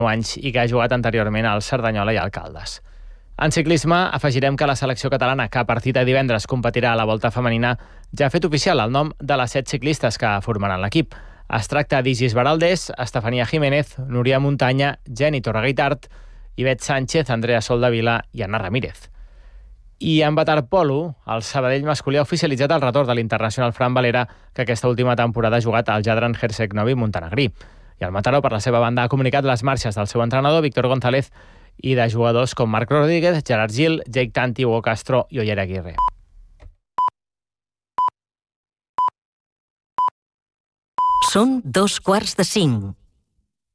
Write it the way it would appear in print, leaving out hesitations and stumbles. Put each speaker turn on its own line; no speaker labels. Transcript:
anys i que ha jugat anteriorment al Cerdanyola i al Caldes. En ciclisme, afegirem que la selecció catalana, que a partir de divendres competirà a la Volta Femenina, ja ha fet oficial el nom de les 7 ciclistes que formaran l'equip. Es tracta d'Isis Baraldés, Estefania Jiménez, Núria Muntanya, Jenny Torreguitart, Ivet Sánchez, Andrea Soldevila i Anna Ramírez. I en waterpolo, el Sabadell masculí ha oficialitzat el retorn de l'internacional Fran Valera, que aquesta última temporada ha jugat al Jadran Herceg Novi Montenegrí. I el Mataró, per la seva banda, ha comunicat les marxes del seu entrenador, Víctor González, i de jugadors com Marc Rodríguez, Gerard Gil, Jake Tanti, Hugo Castro i Oyer Aguirre.
Són 5:15.